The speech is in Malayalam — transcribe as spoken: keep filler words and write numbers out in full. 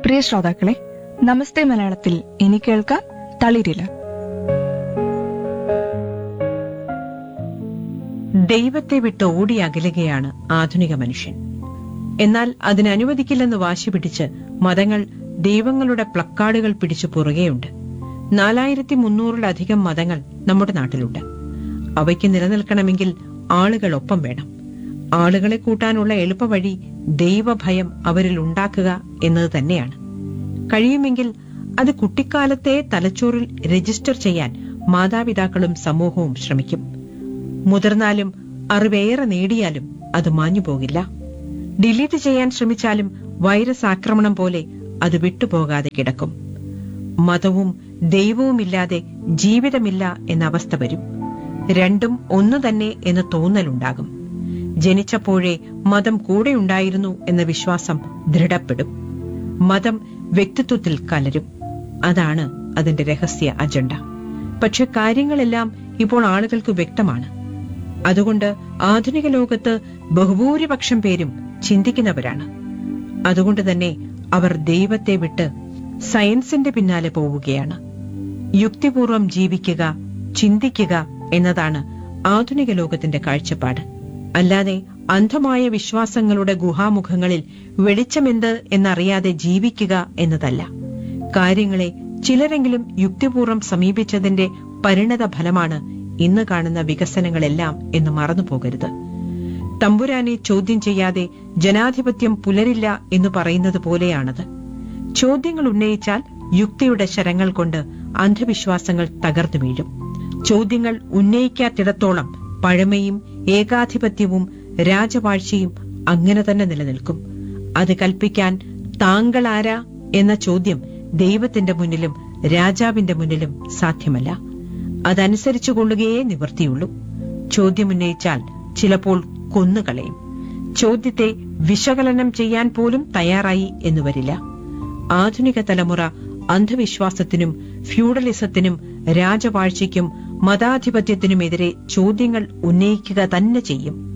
പ്രിയ ശ്രോതാക്കളെ, നമസ്തേ മലയാളത്തിൽ ഇനി കേൾക്കാം തളിരില. ദൈവത്തെ വിട്ട് ഓടി അകലുകയാണ് ആധുനിക മനുഷ്യൻ. എന്നാൽ അതിനനുവദിക്കില്ലെന്ന് വാശി പിടിച്ച് മതങ്ങൾ ദൈവങ്ങളുടെ പ്ലക്കാർഡുകൾ പിടിച്ചു പുറകെയുണ്ട്. നാലായിരത്തി മുന്നൂറിലധികം മതങ്ങൾ നമ്മുടെ നാട്ടിലുണ്ട്. അവയ്ക്ക് നിലനിൽക്കണമെങ്കിൽ ആളുകൾ ഒപ്പം വേണം. ആളുകളെ കൂട്ടാനുള്ള എളുപ്പവഴി ദൈവഭയം അവരിൽ ഉണ്ടാക്കുക എന്നത് തന്നെയാണ്. കഴിയുമെങ്കിൽ അത് കുട്ടിക്കാലത്തെ തലച്ചോറിൽ രജിസ്റ്റർ ചെയ്യാൻ മാതാപിതാക്കളും സമൂഹവും ശ്രമിക്കും. മുതിർന്നാലും അറിവേറെ നേടിയാലും അത് മാഞ്ഞുപോകില്ല. ഡിലീറ്റ് ചെയ്യാൻ ശ്രമിച്ചാലും വൈറസ് ആക്രമണം പോലെ അത് വിട്ടുപോകാതെ കിടക്കും. മതവും ദൈവവുമില്ലാതെ ജീവിതമില്ല എന്ന അവസ്ഥ വരും. രണ്ടും ഒന്നു തന്നെ എന്ന് തോന്നലുണ്ടാകും. ജനിച്ചപ്പോഴേ മതം കൂടെയുണ്ടായിരുന്നു എന്ന വിശ്വാസം ദൃഢപ്പെടും. മതം വ്യക്തിത്വത്തിൽ കലരും. അതാണ് അതിന്റെ രഹസ്യ അജണ്ട. പക്ഷെ കാര്യങ്ങളെല്ലാം ഇപ്പോൾ ആളുകൾക്ക് വ്യക്തമാണ്. അതുകൊണ്ട് ആധുനിക ലോകത്ത് ബഹുഭൂരിപക്ഷം പേരും ചിന്തിക്കുന്നവരാണ്. അതുകൊണ്ട് തന്നെ അവർ ദൈവത്തെ വിട്ട് സയൻസിന്റെ പിന്നാലെ പോവുകയാണ്. യുക്തിപൂർവം ജീവിക്കുക, ചിന്തിക്കുക എന്നതാണ് ആധുനിക ലോകത്തിന്റെ കാഴ്ചപ്പാട്. അല്ലാതെ അന്ധമായ വിശ്വാസങ്ങളുടെ ഗുഹാമുഖങ്ങളിൽ വെളിച്ചമെന്ത് എന്നറിയാതെ ജീവിക്കുക എന്നതല്ല. കാര്യങ്ങളെ ചിലരെങ്കിലും യുക്തിപൂർവം സമീപിച്ചതിന്റെ പരിണത ഫലമാണ് ഇന്ന് കാണുന്ന വികസനങ്ങളെല്ലാം എന്ന് മറന്നുപോകരുത്. തമ്പുരാനെ ചോദ്യം ചെയ്യാതെ ജനാധിപത്യം പുലരില്ല എന്ന് പറയുന്നത് പോലെയാണത്. ചോദ്യങ്ങൾ ഉന്നയിച്ചാൽ യുക്തിയുടെ ശരങ്ങൾ കൊണ്ട് അന്ധവിശ്വാസങ്ങൾ തകർന്നു വീഴും. ചോദ്യങ്ങൾ ഉന്നയിക്കാത്തിടത്തോളം പഴമയും ഏകാധിപത്യവും രാജവാഴ്ചയും അങ്ങനെ തന്നെ നിലനിൽക്കും. അത് കൽപ്പിക്കാൻ താങ്കൾ ആരാ എന്ന ചോദ്യം ദൈവത്തിന്റെ മുന്നിലും രാജാവിന്റെ മുന്നിലും സാധ്യമല്ല. അതനുസരിച്ചു കൊള്ളുകയേ നിവൃത്തിയുള്ളൂ. ചോദ്യമുന്നയിച്ചാൽ ചിലപ്പോൾ കൊന്നുകളയും. ചോദ്യത്തെ വിശകലനം ചെയ്യാൻ പോലും തയ്യാറായി എന്ന് വരില്ല. ആധുനിക തലമുറ അന്ധവിശ്വാസത്തിനും ഫ്യൂഡലിസത്തിനും രാജവാഴ്ചയ്ക്കും മതാധിപത്യത്തിനുമെതിരെ ചോദ്യങ്ങൾ ഉന്നയിക്കുക തന്നെ ചെയ്യും.